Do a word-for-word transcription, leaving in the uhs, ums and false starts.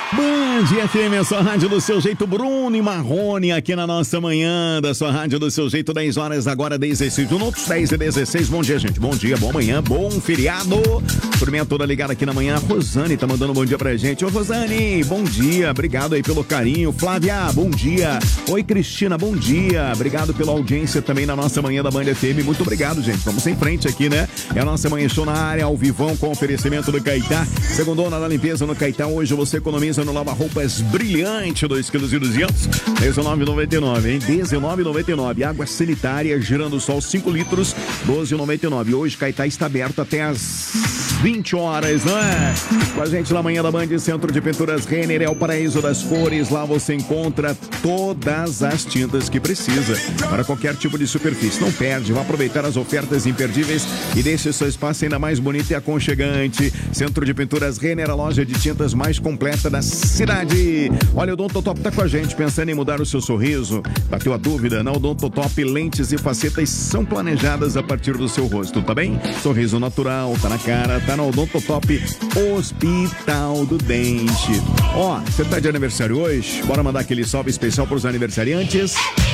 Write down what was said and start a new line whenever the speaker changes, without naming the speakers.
Band F M, a sua rádio do seu jeito, Bruno e Marrone aqui na nossa manhã, da sua rádio do seu jeito, dez horas agora, dezesseis minutos, dez e dezesseis. Bom dia, gente, bom dia, bom manhã, bom feriado. Turminha toda ligada aqui na manhã. A Rosane tá mandando um bom dia pra gente. Ô Rosane, bom dia, obrigado aí pelo carinho. Flávia, bom dia. Oi Cristina, bom dia, obrigado pela audiência também na nossa manhã da Band F M. Muito obrigado, gente, vamos em frente aqui, né? É a nossa manhã show na área, ao vivão, com oferecimento do Caetá. Segundona da limpeza no Caetá. Hoje você economiza no lava-roupas brilhante, dois quilos e duzentos, dezenove e noventa e nove, hein? dezenove e noventa e nove. Água sanitária Girando Sol, cinco litros, doze e noventa e nove. Hoje Caetá está aberto até as vinte horas, não é? Com a gente na manhã da Band, Centro de Pinturas Renner, é o paraíso das cores. Lá você encontra todas as tintas que precisa para qualquer tipo de superfície. Não perde, vá aproveitar as ofertas imperdíveis e deixe seu espaço ainda mais bonito e aconchegante. Centro de Pinturas Renner, a loja de tintas mais completa da cidade. Olha, o Odontotop tá com a gente, pensando em mudar o seu sorriso? Bateu a dúvida? Na Odontotop, lentes e facetas são planejadas a partir do seu rosto, tá bem? Sorriso natural, tá na cara, tá na Odontotop Hospital do Dente. Ó, você tá de aniversário hoje? Bora mandar aquele salve especial pros aniversariantes.